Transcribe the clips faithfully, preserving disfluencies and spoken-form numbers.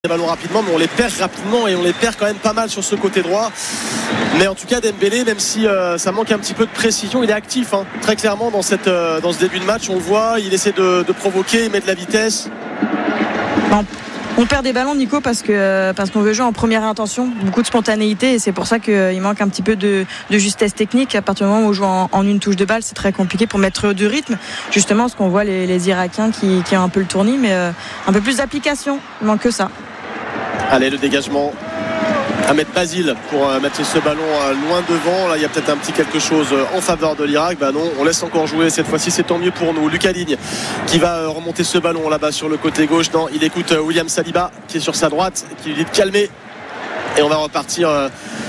les ballons rapidement, mais on les perd rapidement et on les perd quand même pas mal sur ce côté droit. Mais en tout cas, Dembélé, même si euh, ça manque un petit peu de précision, il est actif, hein, très clairement dans, cette, euh, dans ce début de match. On le voit, il essaie de, de provoquer, il met de la vitesse. Non. On perd des ballons, Nico, parce que parce qu'on veut jouer en première intention, beaucoup de spontanéité, et c'est pour ça qu'il manque un petit peu de, de justesse technique. À partir du moment où on joue en, en une touche de balle, c'est très compliqué pour mettre du rythme. Justement, ce qu'on voit les, les Irakiens qui, qui ont un peu le tournis, mais euh, un peu plus d'application. Il manque que ça. Allez, le dégagement. Ahmed Basile pour euh, mettre ce ballon euh, loin devant. Là, il y a peut-être un petit quelque chose euh, en faveur de l'Irak. Bah non, on laisse encore jouer. Cette fois-ci, c'est tant mieux pour nous. Lucas Digne qui va euh, remonter ce ballon là-bas sur le côté gauche. Non, il écoute euh, William Saliba qui est sur sa droite, qui lui dit de calmer. Et on va repartir euh,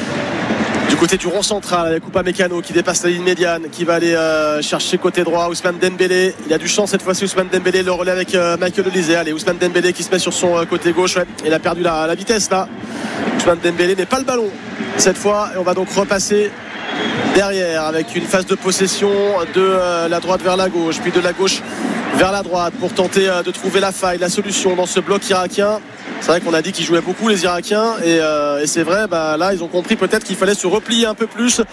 du côté du rond central avec Upamecano qui dépasse la ligne médiane, qui va aller euh, chercher côté droit Ousmane Dembélé. Il a du champ cette fois-ci, Ousmane Dembélé, le relais avec euh, Michael Olise. Allez, Ousmane Dembélé qui se met sur son euh, côté gauche. Ouais, il a perdu la, la vitesse là. Ousmane Dembélé n'est pas le ballon cette fois, et on va donc repasser derrière avec une phase de possession de euh, la droite vers la gauche, puis de la gauche vers la droite pour tenter euh, de trouver la faille, la solution dans ce bloc irakien. C'est vrai qu'on a dit qu'ils jouaient beaucoup les Irakiens, et, euh, et c'est vrai, bah, là ils ont compris peut-être qu'il fallait se replier un peu plus,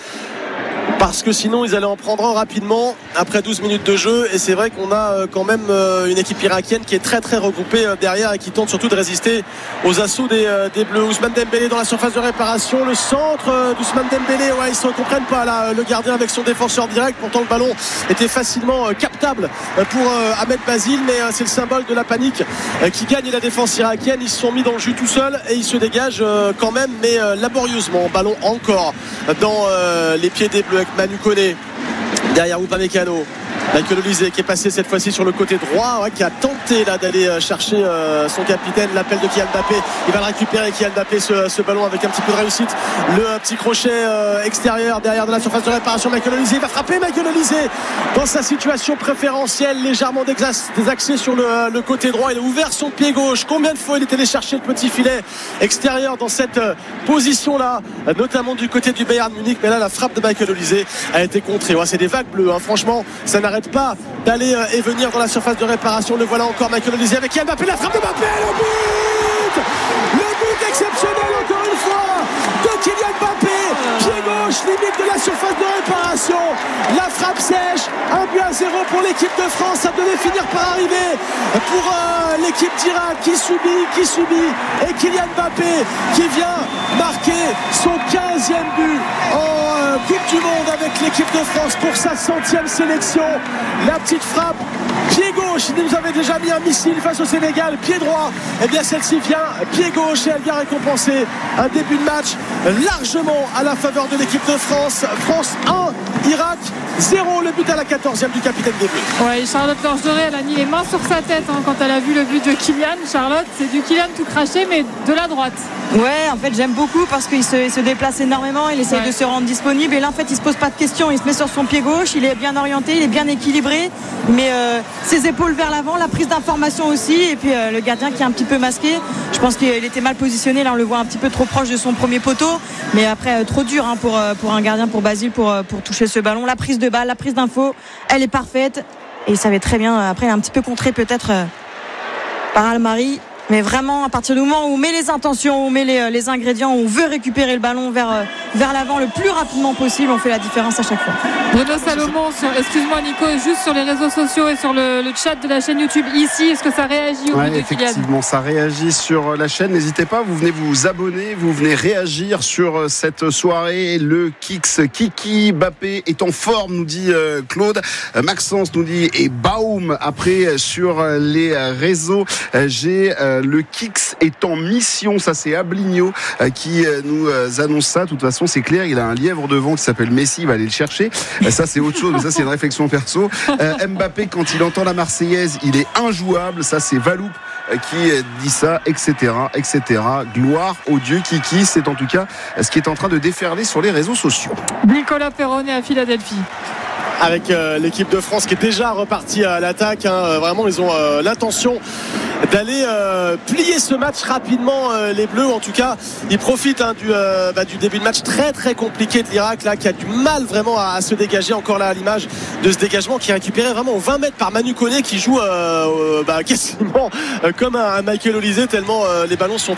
parce que sinon ils allaient en prendre un rapidement après douze minutes de jeu. Et c'est vrai qu'on a quand même une équipe irakienne qui est très très regroupée derrière et qui tente surtout de résister aux assauts des, des Bleus. Ousmane Dembélé dans la surface de réparation, le centre d'Ousmane Dembélé, ouais, ils ne se comprennent pas là, le gardien avec son défenseur direct. Pourtant le ballon était facilement captable pour Ahmed Basile, mais c'est le symbole de la panique qui gagne la défense irakienne. Ils se sont mis dans le jus tout seuls et ils se dégagent quand même, mais laborieusement. Ballon encore dans les pieds des Bleus avec Manu Koné derrière Upamecano. Michael Olise qui est passé cette fois-ci sur le côté droit, ouais, qui a tenté là d'aller chercher euh, son capitaine. L'appel de Kylian Mbappé, il va le récupérer, Kylian Mbappé, ce, ce ballon avec un petit peu de réussite. Le euh, petit crochet euh, extérieur derrière de la surface de réparation. Michael Olise, il va frapper. Michael Olise dans sa situation préférentielle, légèrement désaxé sur le, le côté droit. Il a ouvert son pied gauche. Combien de fois il est allé chercher le petit filet extérieur dans cette euh, position là, notamment du côté du Bayern Munich. Mais là la frappe de Michael Olise a été contrée. Ouais, c'est des vagues bleues, hein. Franchement, ça n'arrête pas d'aller et venir dans la surface de réparation. Le voilà encore, Michael Olise avec Kylian Mbappé, la frappe de Mbappé, le but le but exceptionnel encore une fois de Kylian Mbappé, pied gauche, limite de la surface de réparation, la frappe sèche. Un but à zéro pour l'équipe de France. Ça devait finir par arriver pour euh, l'équipe d'Irak qui subit, qui subit et Kylian Mbappé qui vient marquer son quinzième but en euh, Coupe du Monde avec l'équipe de France pour sa centième sélection. La petite frappe pied gauche, il nous avait déjà mis un missile face au Sénégal, pied droit, et bien celle-ci vient pied gauche et elle vient récompenser un début de match largement à la faveur de l'équipe de France. France un, Irak zéro, le but à la quatorzième du capitaine des Bleus. Ouais, Charlotte Gorge Dorée, elle a mis les mains sur sa tête hein, quand elle a vu le but de Kylian. Charlotte, c'est du Kylian tout craché mais de la droite. Ouais, en fait j'aime beaucoup parce qu'il se, il se déplace énormément, il essaye ouais. de se rendre disponible, et là en fait il se pose pas de questions, il se met sur son pied gauche, il est bien orienté, il est bien équilibré, mais euh, ses épaules vers l'avant, la prise d'information aussi, et puis euh, le gardien qui est un petit peu masqué. Je pense qu'il était mal positionné, là on le voit un petit peu trop proche de son premier poteau, mais après euh, trop dur hein, pour, euh, pour un gardien, pour Basile, pour, euh, pour toucher ce ballon. La prise de balle, la prise d'info, elle est parfaite, et il savait très bien, après il est un petit peu contré peut-être euh, par Almari. Mais vraiment, à partir du moment où on met les intentions, où on met les, les ingrédients, où on veut récupérer le ballon vers, vers l'avant le plus rapidement possible, on fait la différence à chaque fois. Bruno Salomon, sur, excuse-moi Nico, juste sur les réseaux sociaux et sur le, le chat de la chaîne YouTube ici, est-ce que ça réagit au ouais, but de Kylian ? Effectivement, ça réagit sur la chaîne. N'hésitez pas, vous venez vous abonner, vous venez réagir sur cette soirée. Le Kix, Kiki Mbappé est en forme, nous dit Claude. Maxence nous dit et Baum après sur les réseaux. J'ai le Kix est en mission, ça c'est Abligno qui nous annonce ça. De toute façon c'est clair, il a un lièvre devant qui s'appelle Messi, il va aller le chercher. Ça c'est autre chose, mais ça c'est une réflexion perso. Mbappé, quand il entend la Marseillaise, il est injouable, ça c'est Valoup qui dit ça, etc, etc. Gloire au dieu Kiki, c'est en tout cas ce qui est en train de déferler sur les réseaux sociaux. Nicolas Perronnet à Philadelphie. avec euh, l'équipe de France qui est déjà repartie à l'attaque. Hein. Vraiment, ils ont euh, l'intention d'aller euh, plier ce match rapidement, euh, les Bleus. En tout cas, ils profitent hein, du, euh, bah, du début de match très très compliqué de l'Irak là, qui a du mal vraiment à, à se dégager. Encore là à l'image de ce dégagement qui est récupéré vraiment aux vingt mètres par Manu Koné qui joue euh, euh, bah, quasiment euh, comme un, un Michael Olise tellement euh, les ballons sont